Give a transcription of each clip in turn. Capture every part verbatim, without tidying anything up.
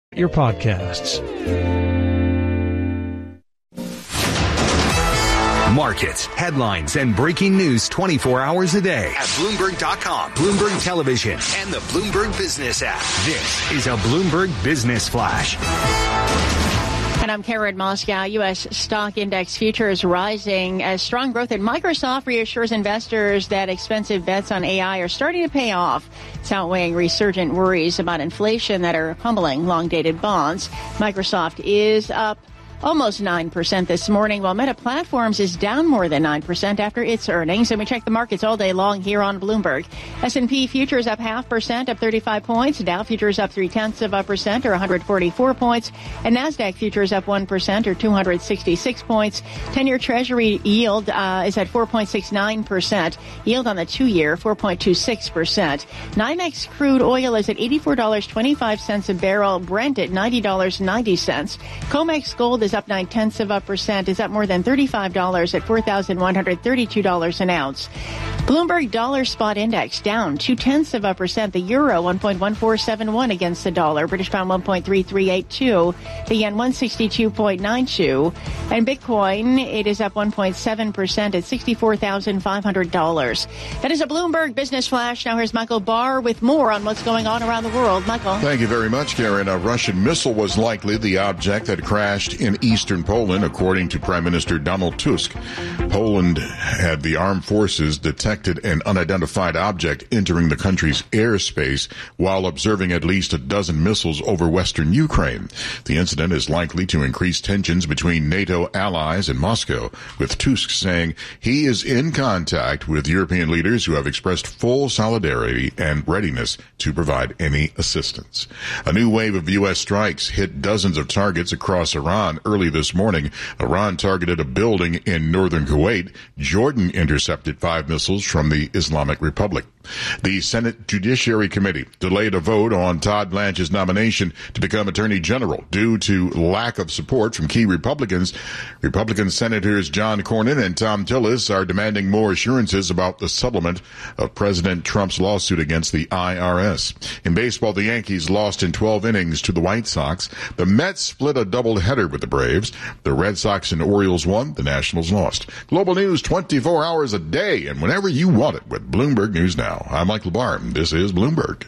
your podcasts. Markets, headlines, and breaking news twenty-four hours a day at Bloomberg dot com, Bloomberg Television, and the Bloomberg Business app. This is a Bloomberg Business Flash. And I'm Karen Moscow. U S stock index futures rising as strong growth at Microsoft reassures investors that expensive bets on A I are starting to pay off. It's outweighing resurgent worries about inflation that are pummeling long-dated bonds. Microsoft is up almost nine percent this morning, while Meta Platforms is down more than nine percent after its earnings. And we check the markets all day long here on Bloomberg. S and P futures up half percent, up thirty-five points. Dow futures up three-tenths of a percent, or one hundred forty-four points. And NASDAQ futures up one percent, or two hundred sixty-six points. ten-year Treasury yield uh, is at four point six nine percent. Yield on the two-year, four point two six percent. NYMEX crude oil is at eighty-four dollars and twenty-five cents a barrel. Brent at ninety dollars and ninety cents. COMEX gold is up nine-tenths of a percent, is up more than thirty-five dollars at four thousand one hundred thirty-two dollars an ounce. Bloomberg Dollar Spot Index down two-tenths of a percent. The euro one point one four seven one against the dollar. British pound one point three three eight two. The yen one sixty-two point nine two. And Bitcoin, it is up one point seven percent at sixty-four thousand five hundred dollars. That is a Bloomberg Business Flash. Now here's Michael Barr with more on what's going on around the world. Michael. Thank you very much, Karen. A Russian missile was likely the object that crashed in eastern Poland, according to Prime Minister Donald Tusk. Poland had the armed forces detected an unidentified object entering the country's airspace while observing at least a dozen missiles over western Ukraine. The incident is likely to increase tensions between NATO allies and Moscow, with Tusk saying he is in contact with European leaders who have expressed full solidarity and readiness to provide any assistance. A new wave of U S strikes hit dozens of targets across Iran early this morning. Iran targeted a building in northern Kuwait. Jordan intercepted five missiles from the Islamic Republic. The Senate Judiciary Committee delayed a vote on Todd Blanche's nomination to become Attorney General due to lack of support from key Republicans. Republican Senators John Cornyn and Tom Tillis are demanding more assurances about the settlement of President Trump's lawsuit against the I R S. In baseball, the Yankees lost in twelve innings to the White Sox. The Mets split a doubleheader with the Braves. The Red Sox and Orioles won. The Nationals lost. Global news twenty-four hours a day and whenever you want it with Bloomberg News Now. I'm Michael Barr. This is Bloomberg.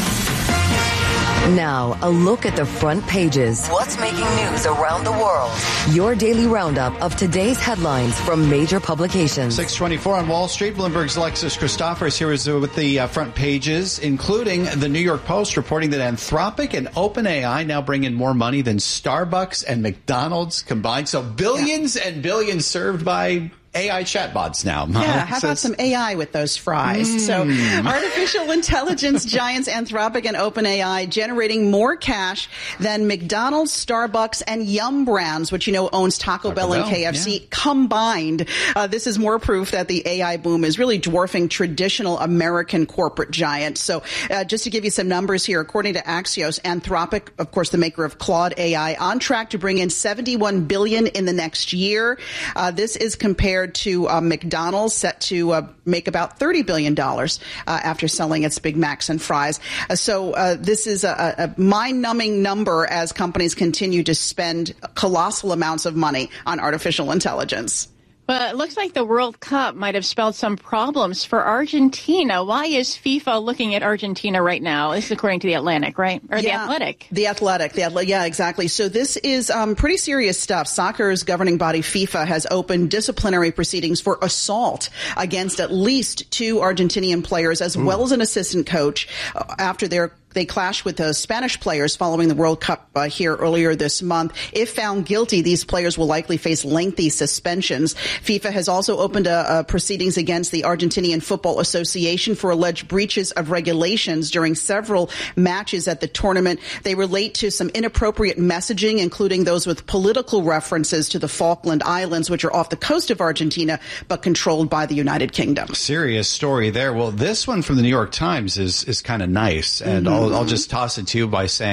Now, a look at the front pages. What's making news around the world? Your daily roundup of today's headlines from major publications. six twenty-four on Wall Street. Bloomberg's Alexis Christophers here is with the uh, front pages, including the New York Post reporting that Anthropic and OpenAI now bring in more money than Starbucks and McDonald's combined. So billions yeah. and billions served by A I chatbots now. Yeah, how about some A I with those fries? Mm. So artificial intelligence giants Anthropic and OpenAI generating more cash than McDonald's, Starbucks, and Yum Brands, which you know owns Taco, Taco Bell and Bell, K F C, yeah. combined. Uh, this is more proof that the A I boom is really dwarfing traditional American corporate giants. So uh, just to give you some numbers here, according to Axios, Anthropic, of course, the maker of Claude A I, on track to bring in seventy-one billion dollars in the next year. Uh, this is compared to uh, McDonald's, set to uh, make about thirty billion dollars uh, after selling its Big Macs and fries. Uh, so uh, this is a, a mind-numbing number as companies continue to spend colossal amounts of money on artificial intelligence. Well, it looks like the World Cup might have spelled some problems for Argentina. Why is FIFA looking at Argentina right now? This is according to The Atlantic, right? Or yeah, The Athletic. The Athletic. The Athletic. Yeah, exactly. So this is um, pretty serious stuff. Soccer's governing body, FIFA, has opened disciplinary proceedings for assault against at least two Argentinian players, as Ooh. well as an assistant coach, uh, after their They clashed with the Spanish players following the World Cup uh, here earlier this month. If found guilty, these players will likely face lengthy suspensions. FIFA has also opened a, a proceedings against the Argentinian Football Association for alleged breaches of regulations during several matches at the tournament. They relate to some inappropriate messaging, including those with political references to the Falkland Islands, which are off the coast of Argentina, but controlled by the United Kingdom. Serious story there. Well, this one from the New York Times is, is kind of nice. And mm-hmm. I'll, I'll just toss it to you by saying,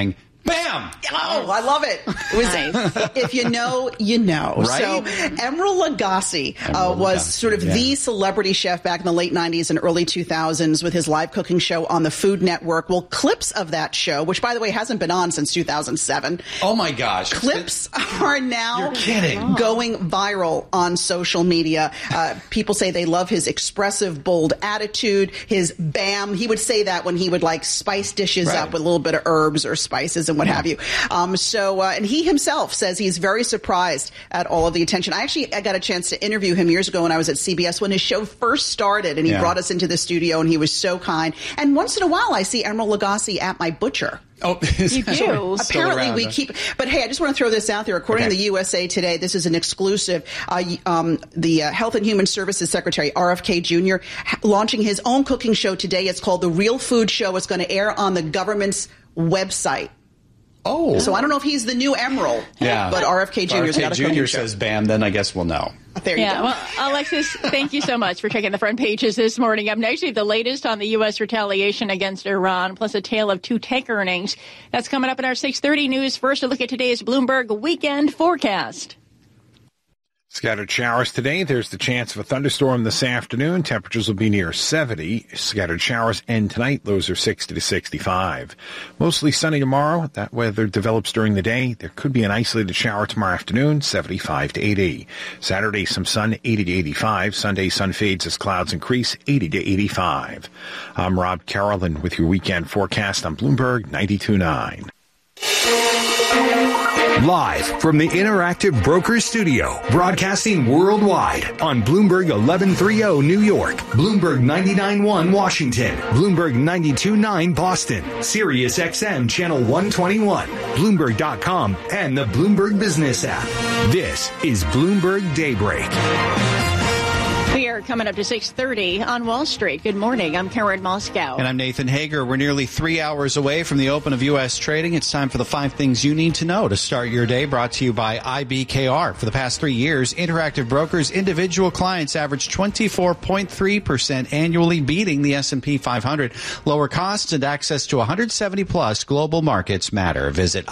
Bam! Oh, I love it. It was nice. If you know, you know. Right? So Emeril Lagasse uh, was Lagasse, sort of yeah. the celebrity chef back in the late nineties and early two thousands with his live cooking show on the Food Network. Well, clips of that show, which, by the way, hasn't been on since two thousand seven. Oh, my gosh. Clips are now You're kidding. going viral on social media. Uh, people say they love his expressive, bold attitude, his bam. He would say that when he would, like, spice dishes Right. up with a little bit of herbs or spices and what have you. Um, so, uh, and he himself says he's very surprised at all of the attention. I actually I got a chance to interview him years ago when I was at C B S when his show first started, and he Yeah. brought us into the studio, and he was so kind. And once in a while, I see Emeril Lagasse at my butcher. Oh, You do. Still Apparently, around, we huh? keep. But hey, I just want to throw this out there. According Okay. to the U S A Today, this is an exclusive. Uh, um, the uh, Health and Human Services Secretary, R F K Junior, ha- launching his own cooking show today. It's called The Real Food Show. It's going to air on the government's website. Oh. So I don't know if he's the new Emeril. Yeah. But R F K Junior's got a cooking Junior show. says bam, then I guess we'll know. There you Yeah, go. well, Alexis, thank you so much for checking the front pages this morning. Up next, we have the latest on the U S retaliation against Iran, plus a tale of two tech earnings. That's coming up in our six thirty news. First, a look at today's Bloomberg weekend forecast. Scattered showers today. There's the chance of a thunderstorm this afternoon. Temperatures will be near seventy. Scattered showers end tonight. Lows are sixty to sixty-five. Mostly sunny tomorrow. That weather develops during the day. There could be an isolated shower tomorrow afternoon, seventy-five to eighty. Saturday, some sun, eighty to eighty-five. Sunday, sun fades as clouds increase, eighty to eighty-five. I'm Rob Carolyn with your weekend forecast on Bloomberg ninety-two point nine. Live from the Interactive Brokers Studio, broadcasting worldwide on Bloomberg eleven thirty New York, Bloomberg ninety-nine point one Washington, Bloomberg ninety-two point nine Boston, Sirius X M Channel one twenty-one, Bloomberg dot com, and the Bloomberg Business app. This is Bloomberg Daybreak. We are coming up to six thirty on Wall Street. Good morning. I'm Karen Moscow. And I'm Nathan Hager. We're nearly three hours away from the open of U S trading. It's time for the five things you need to know to start your day, brought to you by I B K R. For the past three years, Interactive Brokers individual clients averaged twenty-four point three percent annually, beating the S and P five hundred. Lower costs and access to one hundred seventy plus global markets matter. Visit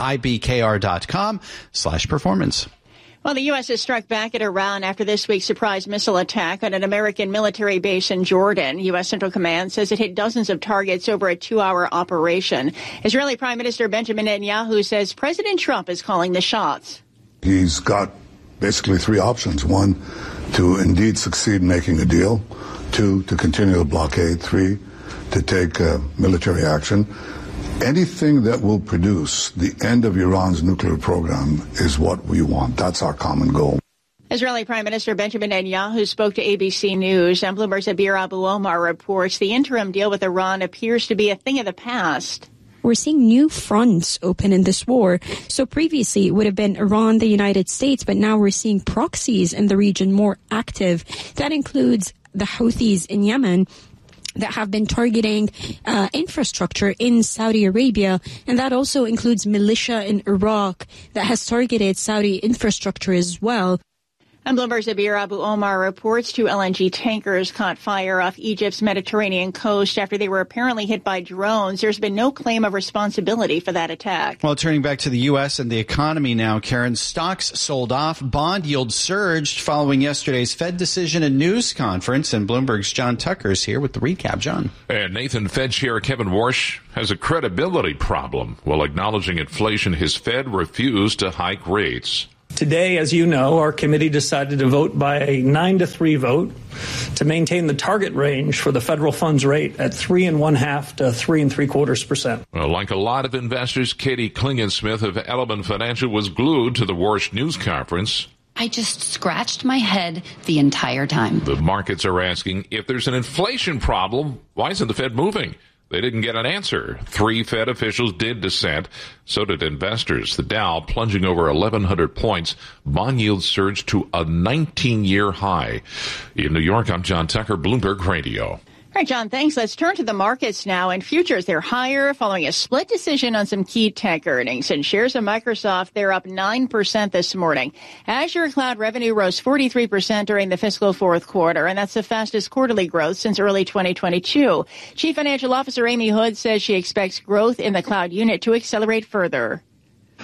ibkr.com slash performance. Well, the U S has struck back at Iran after this week's surprise missile attack on an American military base in Jordan. U S Central Command says it hit dozens of targets over a two-hour operation. Israeli Prime Minister Benjamin Netanyahu says President Trump is calling the shots. He's got basically three options. One, to indeed succeed in making a deal. Two, to continue the blockade. Three, to take uh, military action. Anything that will produce the end of Iran's nuclear program is what we want. That's our common goal. Israeli Prime Minister Benjamin Netanyahu spoke to A B C News, and Bloomberg's Abir Abu Omar reports the interim deal with Iran appears to be a thing of the past. We're seeing new fronts open in this war. So previously it would have been Iran, the United States, but now we're seeing proxies in the region more active. That includes the Houthis in Yemen, that have been targeting uh, infrastructure in Saudi Arabia, and that also includes militia in Iraq that has targeted Saudi infrastructure as well. And Bloomberg's Abir Abu Omar reports two L N G tankers caught fire off Egypt's Mediterranean coast after they were apparently hit by drones. There's been no claim of responsibility for that attack. Well, turning back to the U S and the economy now, Karen, stocks sold off, bond yields surged following yesterday's Fed decision and news conference, and Bloomberg's John Tucker is here with the recap. John. And Nathan, Fed Chair Kevin Warsh has a credibility problem. While acknowledging inflation, his Fed refused to hike rates. Today, as you know, our committee decided to vote by a nine to three vote to maintain the target range for the federal funds rate at three and one half to three and three quarters percent. Well, like a lot of investors, Katie Klingensmith of Element Financial was glued to the Warsh news conference. I just scratched my head the entire time. The markets are asking if there's an inflation problem, why isn't the Fed moving? They didn't get an answer. Three Fed officials did dissent. So did investors. The Dow plunging over eleven hundred points. Bond yields surged to a nineteen-year high. In New York, I'm John Tucker, Bloomberg Radio. All right, John, thanks. Let's turn to the markets now. And futures, they're higher following a split decision on some key tech earnings. And shares of Microsoft, they're up nine percent this morning. Azure cloud revenue rose forty-three percent during the fiscal fourth quarter, and that's the fastest quarterly growth since early twenty twenty-two. Chief Financial Officer Amy Hood says she expects growth in the cloud unit to accelerate further.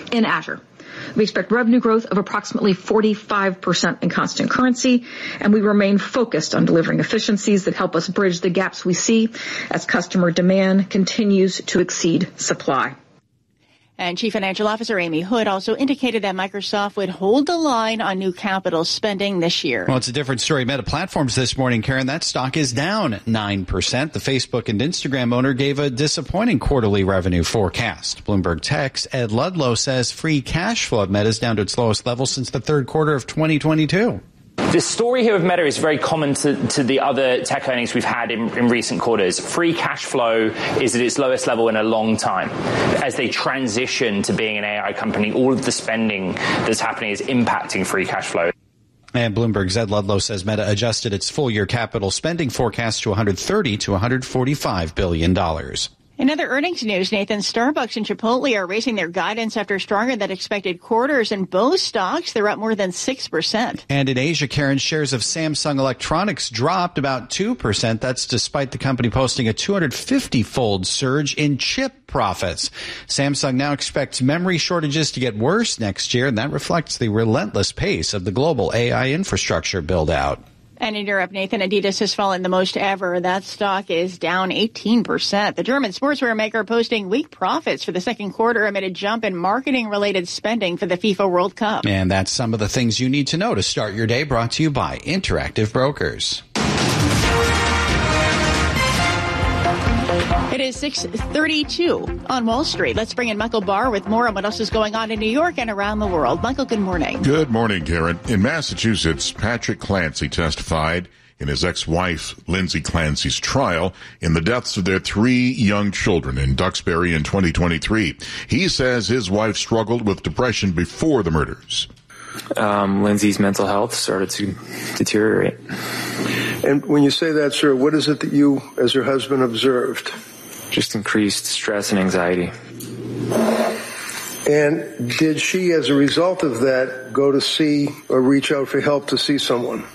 in Azure. We expect revenue growth of approximately forty-five percent in constant currency, and we remain focused on delivering efficiencies that help us bridge the gaps we see as customer demand continues to exceed supply. And Chief Financial Officer Amy Hood also indicated that Microsoft would hold the line on new capital spending this year. Well, it's a different story. Meta Platforms this morning, Karen, that stock is down nine percent. The Facebook and Instagram owner gave a disappointing quarterly revenue forecast. Bloomberg Tech's Ed Ludlow says free cash flow at Meta is down to its lowest level since the third quarter of twenty twenty-two. The story here of Meta is very common to, to the other tech earnings we've had in, in recent quarters. Free cash flow is at its lowest level in a long time. As they transition to being an A I company, all of the spending that's happening is impacting free cash flow. And Bloomberg's Ed Ludlow says Meta adjusted its full-year capital spending forecast to one hundred thirty to one hundred forty-five billion dollars. In other earnings news, Nathan, Starbucks and Chipotle are raising their guidance after stronger than expected quarters. In both stocks, they're up more than six percent. And in Asia, Karen, shares of Samsung Electronics dropped about two percent. That's despite the company posting a two hundred fifty-fold surge in chip profits. Samsung now expects memory shortages to get worse next year, and that reflects the relentless pace of the global A I infrastructure build-out. And in Europe, Nathan, Adidas has fallen the most ever. That stock is down eighteen percent. The German sportswear maker posting weak profits for the second quarter amid a jump in marketing-related spending for the FIFA World Cup. And that's some of the things you need to know to start your day, brought to you by Interactive Brokers. It is six thirty-two on Wall Street. Let's bring in Michael Barr with more on what else is going on in New York and around the world. Michael, good morning. Good morning, Karen. In Massachusetts, Patrick Clancy testified in his ex-wife, Lindsay Clancy's trial in the deaths of their three young children in Duxbury in twenty twenty-three. He says his wife struggled with depression before the murders. Um, Lindsay's mental health started to deteriorate. And when you say that, sir, what is it that you, as her husband, observed? Just increased stress and anxiety. And did she, as a result of that, go to see or reach out for help to see someone?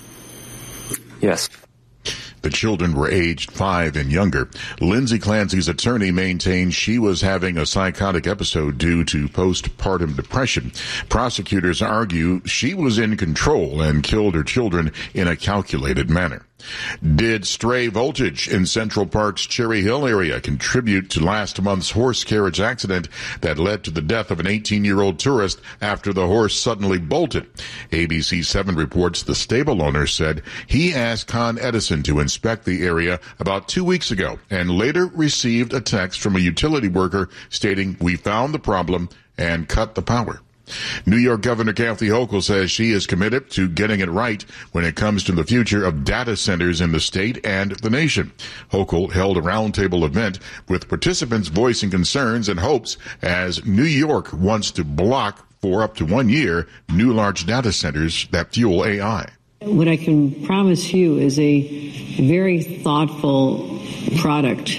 Yes. The children were aged five and younger. Lindsay Clancy's attorney maintained she was having a psychotic episode due to postpartum depression. Prosecutors argue she was in control and killed her children in a calculated manner. Did stray voltage in Central Park's Cherry Hill area contribute to last month's horse carriage accident that led to the death of an eighteen-year-old tourist after the horse suddenly bolted? A B C seven reports the stable owner said he asked Con Edison to inspect the area about two weeks ago and later received a text from a utility worker stating, "We found the problem and cut the power." New York Governor Kathy Hochul says she is committed to getting it right when it comes to the future of data centers in the state and the nation. Hochul held a roundtable event with participants voicing concerns and hopes as New York wants to block for up to one year new large data centers that fuel A I. What I can promise you is a very thoughtful product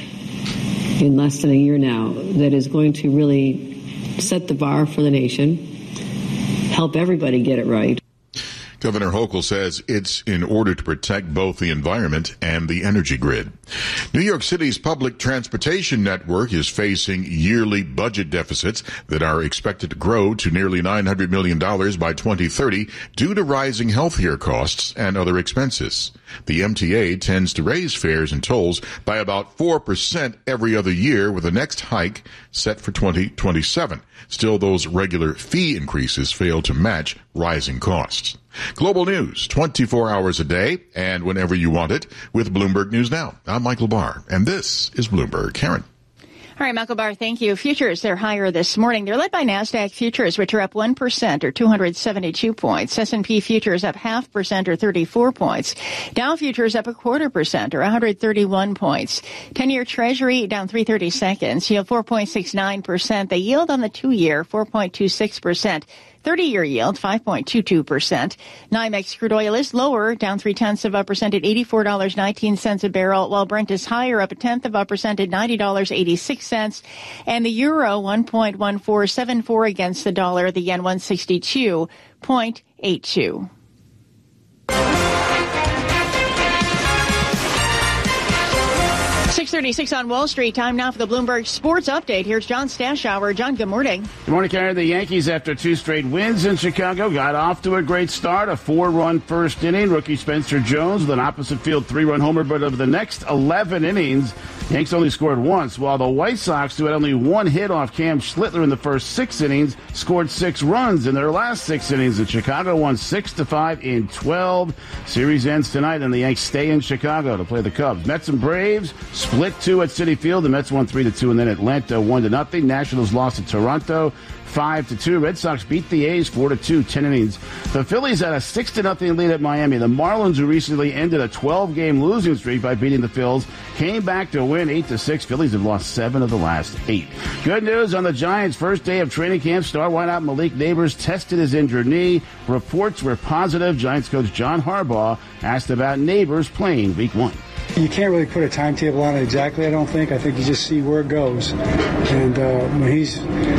in less than a year now that is going to really set the bar for the nation, help everybody get it right. Governor Hochul says it's in order to protect both the environment and the energy grid. New York City's public transportation network is facing yearly budget deficits that are expected to grow to nearly nine hundred million dollars by twenty thirty due to rising healthcare costs and other expenses. The M T A tends to raise fares and tolls by about four percent every other year, with the next hike set for twenty twenty-seven. Still, those regular fee increases fail to match rising costs. Global news, twenty-four hours a day and whenever you want it with Bloomberg News Now. I'm Michael Barr, and this is Bloomberg. Karen. All right, Michael Barr, thank you. Futures, they're higher this morning. They're led by NASDAQ futures, which are up one percent or two hundred seventy-two points. S and P futures up half percent or thirty-four points. Dow futures up a quarter percent or one hundred thirty-one points. ten-year Treasury down three thirty-seconds. Yield four point six nine percent. The yield on the two-year, four point two six percent. thirty-year yield, five point two two percent. NYMEX crude oil is lower, down three-tenths of a percent at eighty-four dollars and nineteen cents a barrel, while Brent is higher, up a tenth of a percent at ninety dollars and eighty-six cents. And the euro, one point one four seven four against the dollar, the yen, one sixty-two point eight two. six thirty-six on Wall Street. Time now for the Bloomberg Sports Update. Here's John Stashower. John, good morning. Good morning, Karen. The Yankees, after two straight wins in Chicago, got off to a great start. A four-run first inning. Rookie Spencer Jones with an opposite field three-run homer. But of the next eleven innings, Yanks only scored once, while the White Sox, who had only one hit off Cam Schlittler in the first six innings, scored six runs in their last six innings. And Chicago won six to five in twelve. Series ends tonight, and the Yanks stay in Chicago to play the Cubs. Mets and Braves split two at Citi Field. The Mets won three to two, and then Atlanta one to nothing. Nationals lost to Toronto five to two. Red Sox beat the A's four to two, ten innings. The Phillies had a six to nothing lead at Miami. The Marlins, who recently ended a twelve-game losing streak by beating the Phils, came back to win eight to six. Phillies have lost seven of the last eight. Good news on the Giants' first day of training camp. Star wideout Malik Neighbors tested his injured knee. Reports were positive. Giants coach John Harbaugh asked about Neighbors playing week one. You can't really put a timetable on it exactly, I don't think. I think you just see where it goes. And uh, when he's...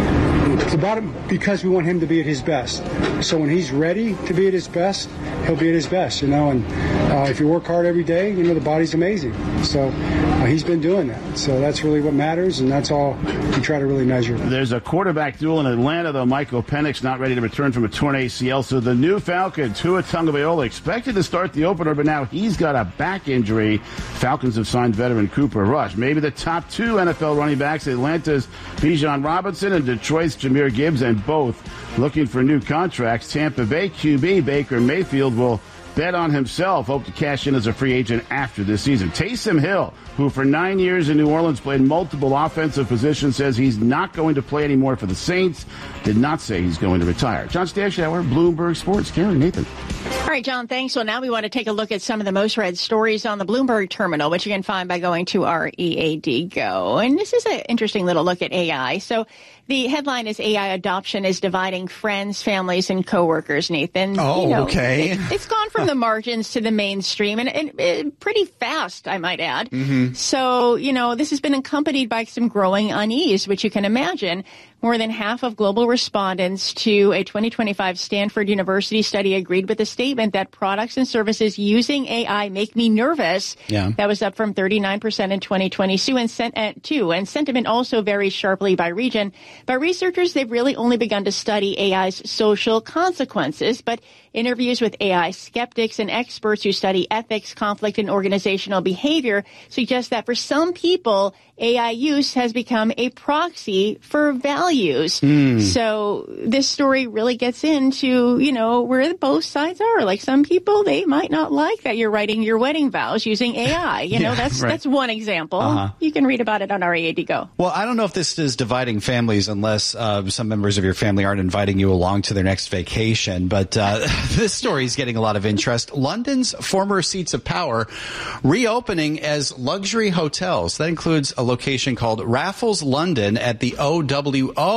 It's about it because we want him to be at his best. So when he's ready to be at his best, he'll be at his best, you know. And uh, if you work hard every day, you know, the body's amazing. So uh, he's been doing that. So that's really what matters, and that's all we try to really measure. There's a quarterback duel in Atlanta, though. Michael Penix not ready to return from a torn A C L. So the new Falcon, Tua Tagovailoa, expected to start the opener, but now he's got a back injury. Falcons have signed veteran Cooper Rush. Maybe the top two N F L running backs, Atlanta's Bijan Robinson and Detroit's Jahmyr Gibbs, and both looking for new contracts. Tampa Bay Q B Baker Mayfield will bet on himself, hope to cash in as a free agent after this season. Taysom Hill, who for nine years in New Orleans played multiple offensive positions, says he's not going to play anymore for the Saints. Did not say he's going to retire. John Stashower, Bloomberg Sports. Karen, Nathan. All right, John, thanks. Well, now we want to take a look at some of the most read stories on the Bloomberg terminal, which you can find by going to our E A D Go. And this is an interesting little look at A I. So the headline is A I adoption is dividing friends, families, and coworkers, Nathan. Oh, you know, okay. It, it's gone from the margins to the mainstream, and, and, and pretty fast, I might add. Mm-hmm. So, you know, this has been accompanied by some growing unease, which you can imagine. More than half of global respondents to a twenty twenty-five Stanford University study agreed with the statement that products and services using A I make me nervous. Yeah. That was up from thirty-nine percent in twenty twenty-two, and, sen- uh, two, and sentiment also varies sharply by region. But researchers, they've really only begun to study A I's social consequences. But interviews with A I skeptics and experts who study ethics, conflict, and organizational behavior suggest that for some people, A I use has become a proxy for values. Mm. So this story really gets into, you know, where both sides are. Like some people, they might not like that you're writing your wedding vows using A I. You know, Yeah, that's right. that's one example. Uh-huh. You can read about it on our E A D Go. Well, I don't know if this is dividing families unless uh, some members of your family aren't inviting you along to their next vacation. But uh, this story is getting a lot of interest. London's former seats of power reopening as luxury hotels. That includes a location called Raffles London at the O W O.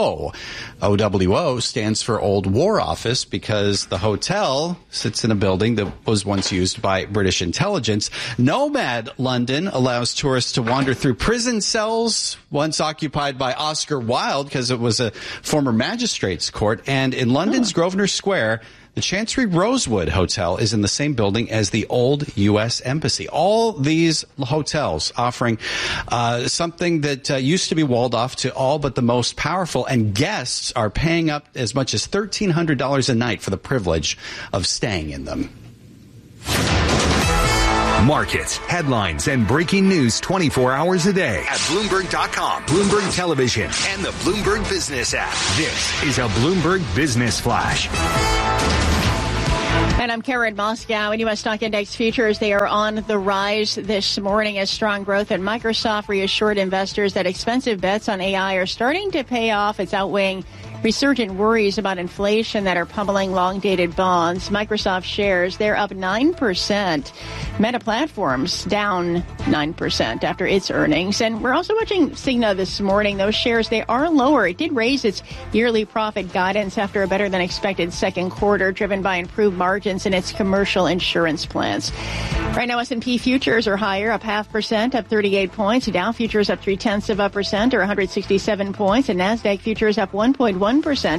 O W O stands for Old War Office because the hotel sits in a building that was once used by British intelligence. Nomad London allows tourists to wander through prison cells once occupied by Oscar Wilde because it was a former magistrate's court. And in London's oh. Grosvenor Square, the Chancery Rosewood Hotel is in the same building as the old U S Embassy. All these hotels offering uh, something that uh, used to be walled off to all but the most powerful, and guests are paying up as much as thirteen hundred dollars a night for the privilege of staying in them. Markets, headlines, and breaking news twenty-four hours a day at Bloomberg dot com, Bloomberg Television, and the Bloomberg Business app. This is a Bloomberg Business Flash. And I'm Karen Moscow. And U S stock index futures, they are on the rise this morning as strong growth at Microsoft reassured investors that expensive bets on A I are starting to pay off. It's outweighing resurgent worries about inflation that are pummeling long-dated bonds. Microsoft shares, they're up nine percent. Meta Platforms down nine percent after its earnings. And we're also watching Cigna this morning. Those shares, they are lower. It did raise its yearly profit guidance after a better-than-expected second quarter, driven by improved margins in its commercial insurance plans. Right now, S and P futures are higher, up half percent, up thirty-eight points. Dow futures up three-tenths of a percent, or one hundred sixty-seven points. And NASDAQ futures up one point one percent,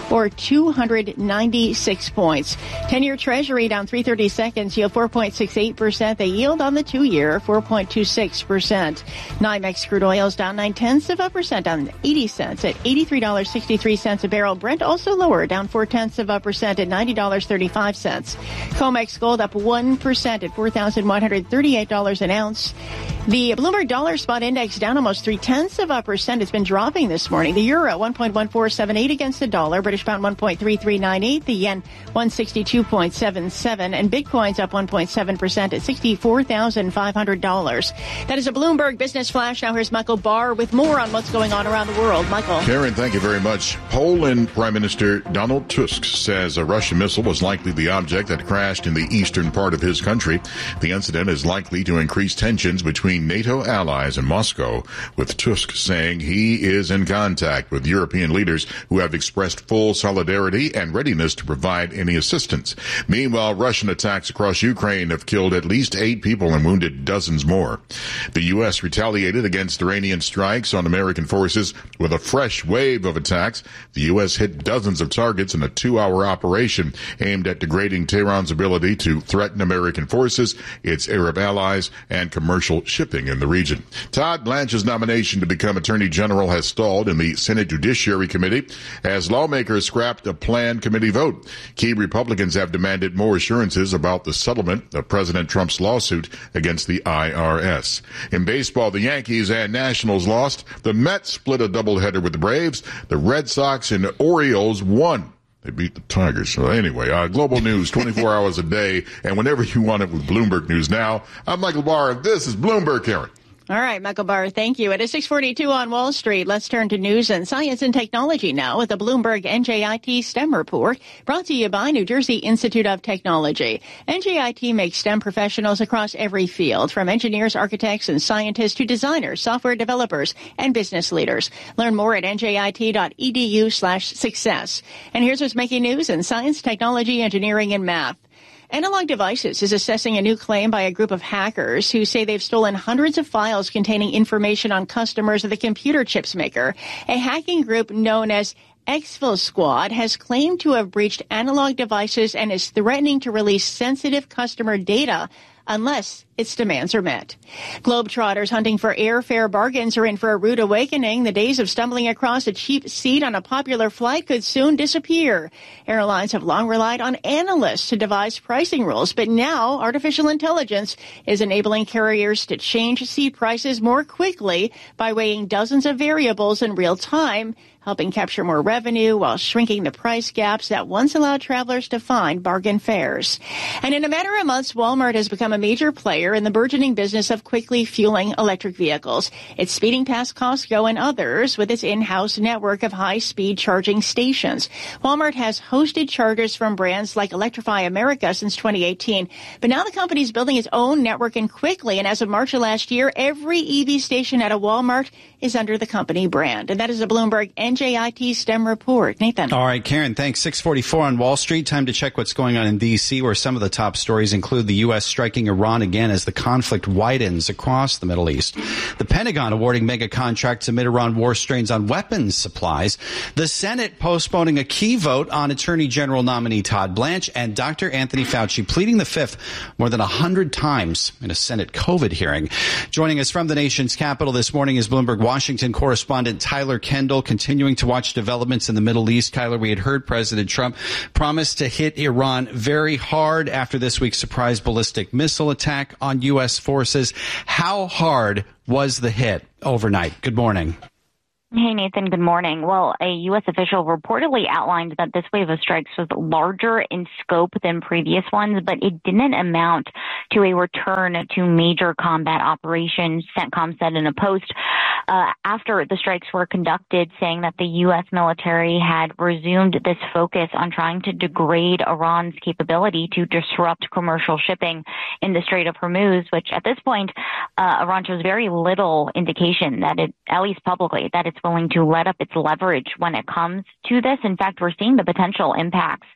or two hundred ninety-six points. ten-year Treasury down three thirty-seconds, yield four point six eight percent. The yield on the two-year, four point two six percent. NYMEX crude oil's down nine-tenths of a percent, down eighty cents at eighty-three dollars and sixty-three cents a barrel. Brent also lower, down four-tenths of a percent at ninety dollars and thirty-five cents. COMEX gold up one percent at four thousand one hundred thirty-eight dollars an ounce. The Bloomberg Dollar Spot Index down almost three-tenths of a percent. It's been dropping this morning. The euro, one point one four seven eight against the dollar. British pound, one point three three nine eight. The yen, one sixty-two point seven seven. And Bitcoin's up one point seven percent at sixty-four thousand five hundred dollars. That is a Bloomberg Business Flash. Now here's Michael Barr with more on what's going on around the world. Michael. Karen, thank you very much. Poland Prime Minister Donald Tusk says a Russian missile was likely the object that crashed in the eastern part of his country. The incident is likely to increase tensions between NATO allies and Moscow, with Tusk saying he is in contact with European leaders who have expressed full solidarity and readiness to provide any assistance. Meanwhile, Russian attacks across Ukraine have killed at least eight people and wounded dozens more. The U S retaliated against Iranian strikes on American forces with a fresh wave of attacks. The U S hit dozens of targets in a two-hour operation aimed at degrading Tehran's ability to threaten American forces, its Arab allies, and commercial shipping in the region. Todd Blanche's nomination to become Attorney General has stalled in the Senate Judiciary Committee as lawmakers scrapped a planned committee vote. Key Republicans have demanded more assurances about the settlement of President Trump's lawsuit against the I R S. In baseball, the Yankees and Nationals lost. The Mets split a doubleheader with the Braves. The Red Sox and Orioles won. They beat the Tigers. So anyway, uh, global news twenty-four hours a day, and whenever you want it with Bloomberg News Now. I'm Michael Barr, and this is Bloomberg, Karen. All right, Michael Barr, thank you. It is six forty-two on Wall Street. Let's turn to news and science and technology now with the Bloomberg N J I T STEM report brought to you by New Jersey Institute of Technology. N J I T makes STEM professionals across every field, from engineers, architects, and scientists to designers, software developers, and business leaders. Learn more at N J I T dot E D U slash success. And here's what's making news in science, technology, engineering, and math. Analog Devices is assessing a new claim by a group of hackers who say they've stolen hundreds of files containing information on customers of the computer chips maker. A hacking group known as Exfil Squad has claimed to have breached Analog Devices and is threatening to release sensitive customer data unless its demands are met. Globetrotters hunting for airfare bargains are in for a rude awakening. The days of stumbling across a cheap seat on a popular flight could soon disappear. Airlines have long relied on analysts to devise pricing rules, but now artificial intelligence is enabling carriers to change seat prices more quickly by weighing dozens of variables in real time, helping capture more revenue while shrinking the price gaps that once allowed travelers to find bargain fares. And in a matter of months, Walmart has become a major player in the burgeoning business of quickly fueling electric vehicles. It's speeding past Costco and others with its in-house network of high-speed charging stations. Walmart has hosted chargers from brands like Electrify America since twenty eighteen, but now the company is building its own network and quickly, and as of March of last year, every E V station at a Walmart is under the company brand. And that is a Bloomberg N J I T STEM report. Nathan. All right, Karen, thanks. six forty-four on Wall Street. Time to check what's going on in D C, where some of the top stories include the U S striking Iran again as the conflict widens across the Middle East. The Pentagon awarding mega contracts amid Iran war strains on weapons supplies. The Senate postponing a key vote on Attorney General nominee Todd Blanche, and Doctor Anthony Fauci pleading the fifth more than one hundred times in a Senate COVID hearing. Joining us from the nation's capital this morning is Bloomberg Washington correspondent Tyler Kendall, continuing to watch developments in the Middle East. Tyler, we had heard President Trump promise to hit Iran very hard after this week's surprise ballistic missile attack on U S forces. How hard was the hit overnight? Good morning. Hey, Nathan. Good morning. Well, a U S official reportedly outlined that this wave of strikes was larger in scope than previous ones, but it didn't amount to a return to major combat operations, CENTCOM said in a post uh, after the strikes were conducted, saying that the U S military had resumed this focus on trying to degrade Iran's capability to disrupt commercial shipping in the Strait of Hormuz, which at this point, uh, Iran shows very little indication that it, at least publicly, that it's willing to let up its leverage when it comes to this. In fact, we're seeing the potential impacts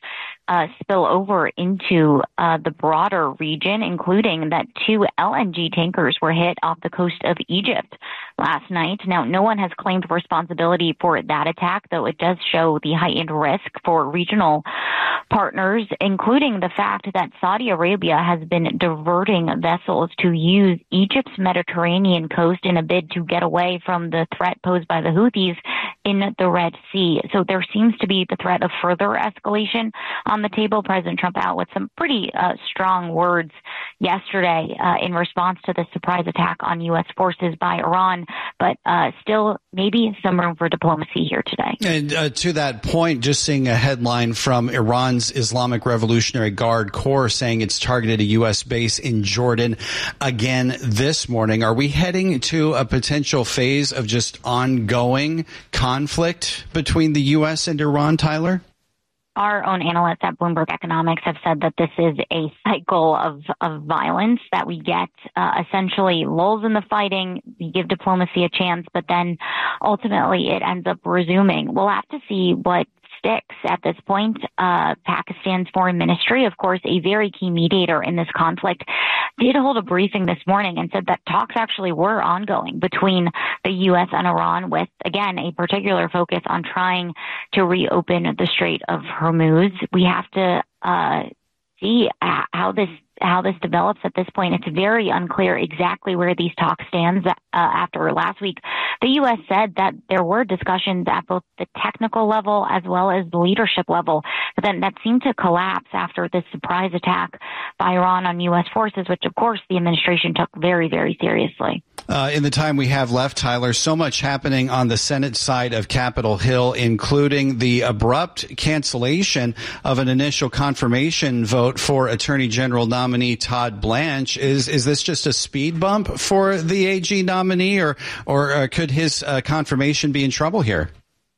uh, spill over into uh, the broader region, including that two L N G tankers were hit off the coast of Egypt last night. Now, no one has claimed responsibility for that attack, though it does show the heightened risk for regional partners, including the fact that Saudi Arabia has been diverting vessels to use Egypt's Mediterranean coast in a bid to get away from the threat posed by the Houthis in the Red Sea. So there seems to be the threat of further escalation on the table. President Trump out with some pretty uh, strong words yesterday uh, in response to the surprise attack on U S forces by Iran, but uh, still maybe some room for diplomacy here today. And uh, to that point, just seeing a headline from Iran's Islamic Revolutionary Guard Corps saying it's targeted a U S base in Jordan again this morning. Are we heading to a potential phase of just ongoing conflict between the U S and Iran, Tyler? Our own analysts at Bloomberg Economics have said that this is a cycle of, of violence, that we get uh, essentially lulls in the fighting, we give diplomacy a chance, but then ultimately it ends up resuming. We'll have to see what sticks at this point. Uh, Pakistan's foreign ministry, of course, a very key mediator in this conflict, did hold a briefing this morning and said that talks actually were ongoing between the U S and Iran with, again, a particular focus on trying to reopen the Strait of Hormuz. We have to uh, see how this how this develops at this point. It's very unclear exactly where these talks stand. Uh, after last week, the U S said that there were discussions at both the technical level as well as the leadership level, but then that seemed to collapse after this surprise attack by Iran on U S forces, which, of course, the administration took very, very seriously. Uh, in the time we have left, Tyler, so much happening on the Senate side of Capitol Hill, including the abrupt cancellation of an initial confirmation vote for Attorney General nominee Todd Blanche. Is is this just a speed bump for the A G nominee, or or uh, could his uh, confirmation be in trouble here?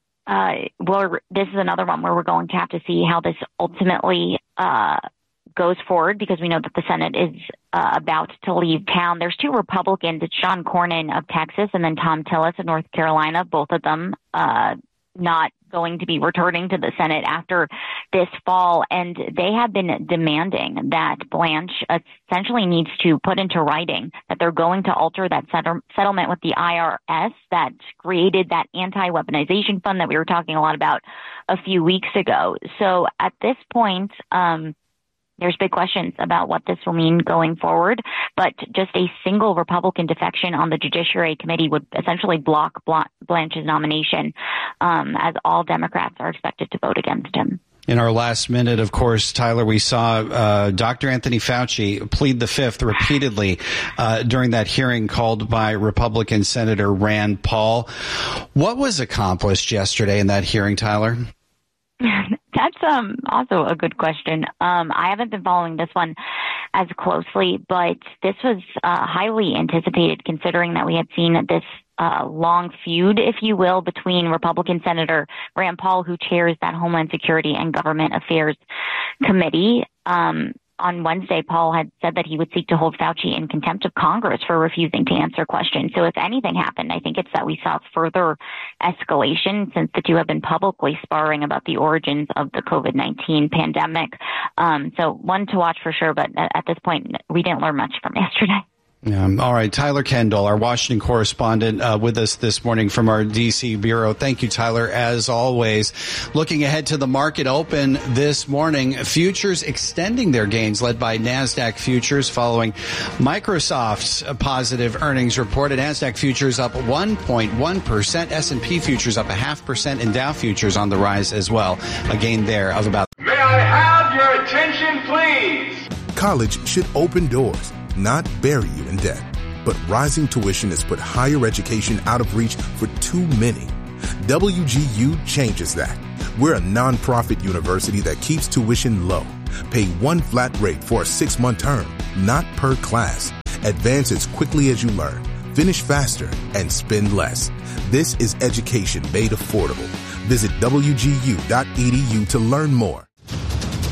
Uh, well, this is another one where we're going to have to see how this ultimately uh goes forward, because we know that the Senate is uh, about to leave town. There's two Republicans. It's John Cornyn of Texas and then Tom Tillis of North Carolina, both of them uh, not going to be returning to the Senate after this fall. And they have been demanding that Blanche essentially needs to put into writing that they're going to alter that settle- settlement with the I R S that created that anti-weaponization fund that we were talking a lot about a few weeks ago. So at this point, um, there's big questions about what this will mean going forward, but just a single Republican defection on the Judiciary Committee would essentially block Blanche's nomination, um, as all Democrats are expected to vote against him. In our last minute, of course, Tyler, we saw uh, Doctor Anthony Fauci plead the fifth repeatedly uh, during that hearing called by Republican Senator Rand Paul. What was accomplished yesterday in that hearing, Tyler? That's um, also a good question. Um, I haven't been following this one as closely, but this was uh, highly anticipated considering that we had seen this uh, long feud, if you will, between Republican Senator Rand Paul, who chairs that Homeland Security and Government Affairs Committee. Um, on Wednesday, Paul had said that he would seek to hold Fauci in contempt of Congress for refusing to answer questions. So if anything happened, I think it's that we saw further escalation since the two have been publicly sparring about the origins of the COVID nineteen pandemic. Um, so one to watch for sure, but at this point, we didn't learn much from yesterday. Yeah. All right. Tyler Kendall, our Washington correspondent, uh, with us this morning from our D C bureau. Thank you, Tyler, as always. Looking ahead to the market open this morning, futures extending their gains led by NASDAQ futures following Microsoft's positive earnings report. NASDAQ futures up one point one percent, S and P futures up a half percent, and Dow futures on the rise as well. A gain there of about. May I have your attention, please? College should open doors, not bury you in debt. But rising tuition has put higher education out of reach for too many. W G U changes that. We're a nonprofit university that keeps tuition low. Pay one flat rate for a six-month term, not per class. Advance as quickly as you learn. Finish faster and spend less. This is education made affordable. Visit W G U dot E D U to learn more.